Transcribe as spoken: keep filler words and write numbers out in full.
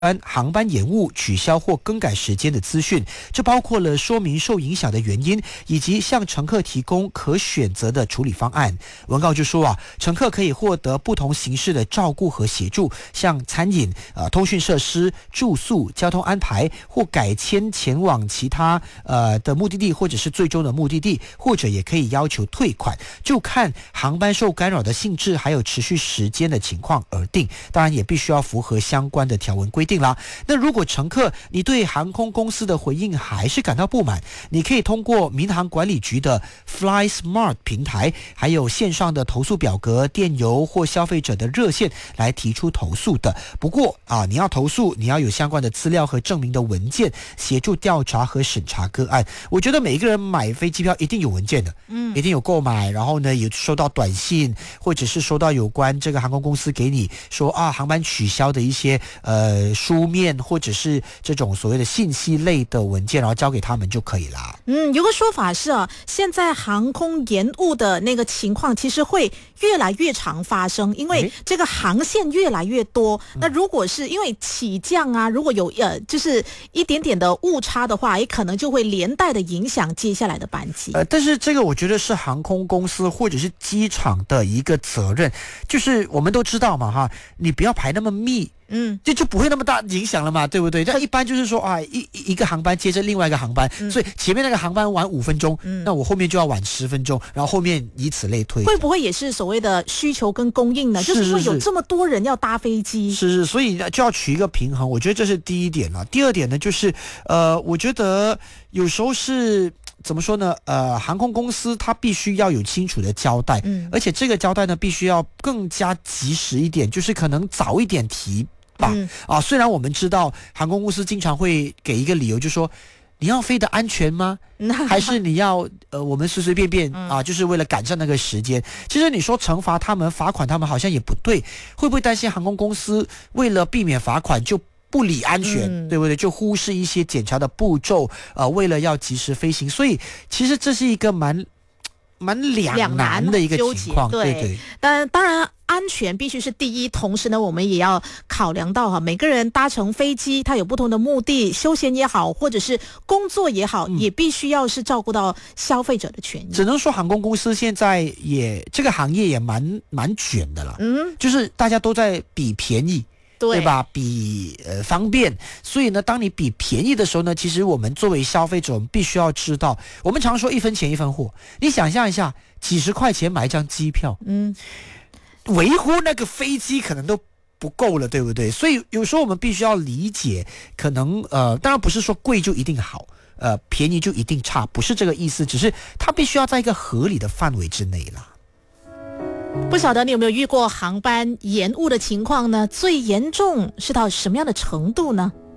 航班延误、取消或更改时间的资讯，这包括了说明受影响的原因，以及向乘客提供可选择的处理方案。文告就说啊，乘客可以获得不同形式的照顾和协助，像餐饮、呃通讯设施、住宿、交通安排，或改签前往其他呃的目的地，或者是最终的目的地，或者也可以要求退款，就看航班受干扰的性质还有持续时间的情况而定。当然也必须要符合相关的条文规定啦。那如果乘客你对航空公司的回应还是感到不满，你可以通过民航管理局的 FlySmart 平台，还有线上的投诉表格、电邮或消费者的热线来提出投诉的。不过啊，你要投诉，你要有相关的资料和证明的文件，协助调查和审查个案。我觉得每一个人买飞机票一定有文件的，嗯，一定有购买，然后呢有收到短信，或者是收到有关这个航空公司给你说啊航班取消的一些呃书面或者是这种所谓的信息类的文件，然后交给他们就可以了。 嗯，有个说法是啊，现在航空延误的那个情况其实会越来越常发生，因为这个航线越来越多。那如果是因为起降啊，如果有呃就是一点点的误差的话，也可能就会连带的影响接下来的班机。 呃，但是这个我觉得是航空公司或者是机场的一个责任，就是我们都知道嘛哈，你不要排那么密。嗯，就就不会那么大影响了嘛，对不对？它一般就是说啊，一一个航班接着另外一个航班，嗯、所以前面那个航班晚五分钟，嗯，那我后面就要晚十分钟，然后后面以此类推。 会不会也是所谓的需求跟供应呢？是是是，就是因为有这么多人要搭飞机， 是是，所以就要取一个平衡。我觉得这是第一点了。第二点呢，就是呃，我觉得有时候是。怎么说呢？呃，航空公司它必须要有清楚的交代，嗯，而且这个交代呢，必须要更加及时一点，就是可能早一点提吧。嗯、啊，虽然我们知道航空公司经常会给一个理由，就说你要飞得安全吗？还是你要呃，我们随随便便啊，就是为了赶上那个时间？其实你说惩罚他们、罚款他们，好像也不对。会不会担心航空公司为了避免罚款就？不理安全，嗯、对不对？就忽视一些检查的步骤，呃，为了要及时飞行，所以其实这是一个蛮蛮两难的一个情况， 对对对。 但当然，安全必须是第一，同时呢，我们也要考量到哈，每个人搭乘飞机，他有不同的目的，休闲也好，或者是工作也好，嗯、也必须要是照顾到消费者的权益。 只能说航空公司现在也这个行业也蛮蛮卷的了，嗯，就是大家都在比便宜。对, 对吧？比呃方便，所以呢，当你比便宜的时候呢，其实我们作为消费者，我们必须要知道，我们常说一分钱一分货。你想象一下，几十块钱买一张机票，嗯，维护那个飞机可能都不够了，对不对？所以有时候我们必须要理解，可能呃，当然不是说贵就一定好，呃，便宜就一定差，不是这个意思，只是它必须要在一个合理的范围之内啦。 不晓得你有没有遇过航班延误的情况呢？最严重是到什么样的程度呢？